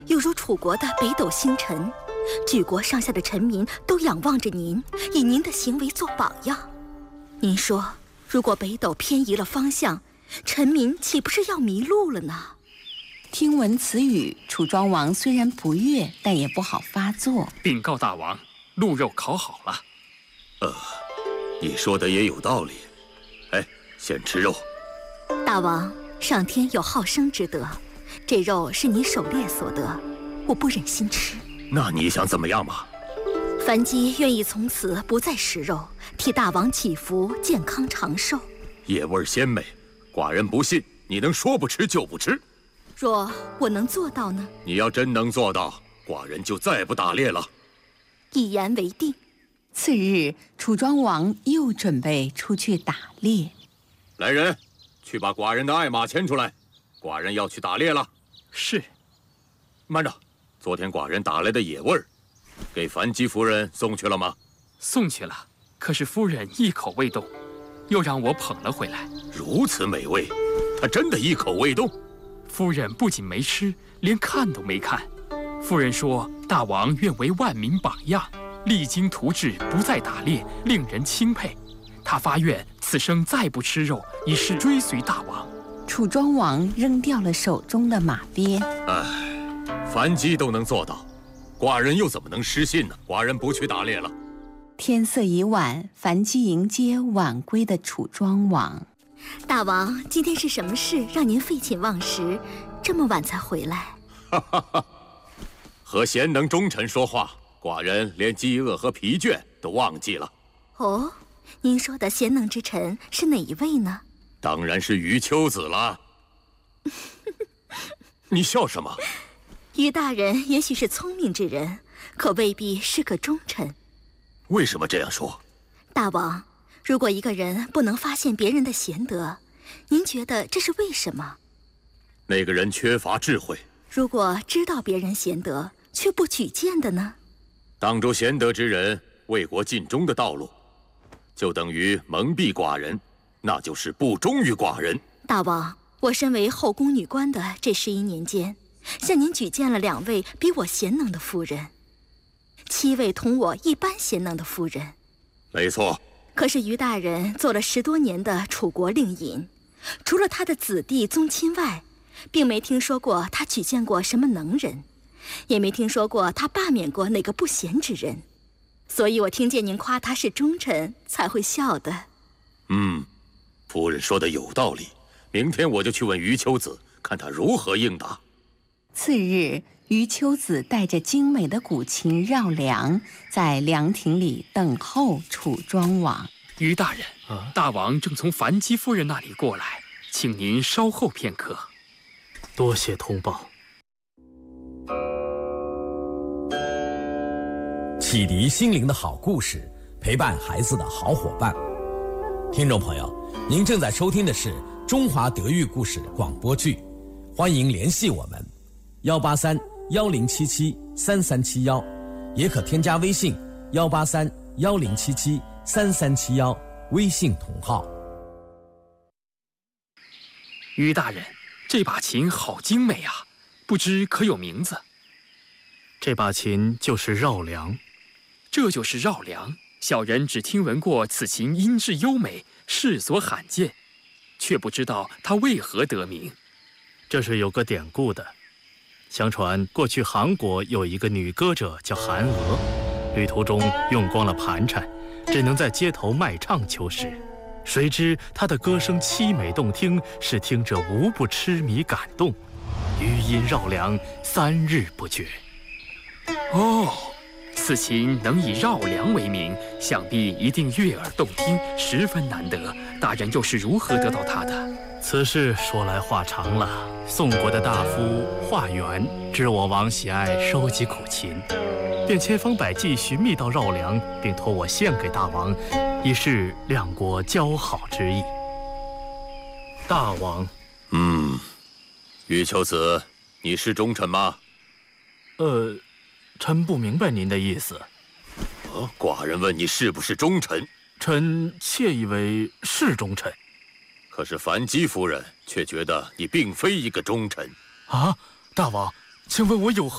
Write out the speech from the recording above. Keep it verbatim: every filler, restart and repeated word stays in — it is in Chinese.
犹如楚国的北斗星辰，举国上下的臣民都仰望着您，以您的行为做榜样。您说，如果北斗偏移了方向，臣民岂不是要迷路了呢？ 听闻此语，楚庄王虽然不悦，但也不好发作。 禀告大王，鹿肉烤好了。 呃，你说的也有道理。哎，先吃肉。 大王，上天有好生之德，这肉是你狩猎所得，我不忍心吃。 那你想怎么样嘛？ 樊姬愿意从此不再食肉，替大王祈福，健康长寿。 野味鲜美，寡人不信你能说不吃就不吃。 若我能做到呢？ 你要真能做到，寡人就再不打猎了。 一言为定。 次日，楚庄王又准备出去打猎。 来人，去把寡人的爱马牵出来，寡人要去打猎了。 是。 慢着，昨天寡人打来的野味儿，给樊姬夫人送去了吗？ 送去了，可是夫人一口未动，又让我捧了回来。 如此美味，她真的一口未动？ 夫人不仅没吃，连看都没看。夫人说，大王愿为万民榜样，励精图治，不再打猎，令人钦佩。她发愿此生再不吃肉，以示追随大王。 楚庄王扔掉了手中的马鞭。 唉，樊姬都能做到，寡人又怎么能失信呢？寡人不去打猎了。 天色已晚，樊姬迎接晚归的楚庄王。 大王，今天是什么事让您废寝忘食，这么晚才回来？ 哈哈哈，和贤能忠臣说话，寡人连饥饿和疲倦都忘记了。 哦，您说的贤能之臣是哪一位呢？ 当然是余秋子了。你笑什么？ 余大人也许是聪明之人，可未必是个忠臣。 为什么这样说？ 大王，如果一个人不能发现别人的贤德，您觉得这是为什么？ 那个人缺乏智慧。 如果知道别人贤德却不举荐的呢？ 当着贤德之人为国尽忠的道路，就等于蒙蔽寡人，那就是不忠于寡人。 大王，我身为后宫女官的这十一年间，向您举荐了两位比我贤能的夫人，七位同我一般贤能的夫人。 没错。 可是余大人做了十多年的楚国令尹，除了他的子弟宗亲外，并没听说过他举荐过什么能人，也没听说过他罢免过哪个不贤之人。所以我听见您夸他是忠臣，才会笑的。 嗯，夫人说的有道理。明天我就去问余秋子，看他如何应答。 次日，余秋子带着精美的古琴绕梁，在凉亭里等候楚庄王。 余大人，啊、大王正从樊姬夫人那里过来，请您稍后片刻。 多谢通报。 启迪心灵的好故事，陪伴孩子的好伙伴。听众朋友，您正在收听的是中华德育故事广播剧，欢迎联系我们幺八三幺零七七三三七幺，也可添加微信幺八三幺零七七三三七幺，微信同号。 余大人，这把琴好精美啊，不知可有名字？ 这把琴就是绕梁。 这就是绕梁，小人只听闻过此琴音质优美，世所罕见，却不知道它为何得名。 这是有个典故的。相传过去韩国有一个女歌者叫韩娥，旅途中用光了盘缠，只能在街头卖唱求食。谁知她的歌声凄美动听，使听者无不痴迷感动，余音绕梁三日不绝。 哦，此琴能以绕梁为名，想必一定悦耳动听，十分难得。大人又是如何得到它的？ 此事说来话长了。宋国的大夫华元知我王喜爱收集古琴，便千方百计寻觅到绕梁，并托我献给大王，以示两国交好之意。大王， 嗯，余秋子，你是忠臣吗？ 呃，臣不明白您的意思。 哦，寡人问你是不是忠臣？ 臣窃以为是忠臣。 可是樊姬夫人却觉得你并非一个忠臣。 啊，大王，请问我有何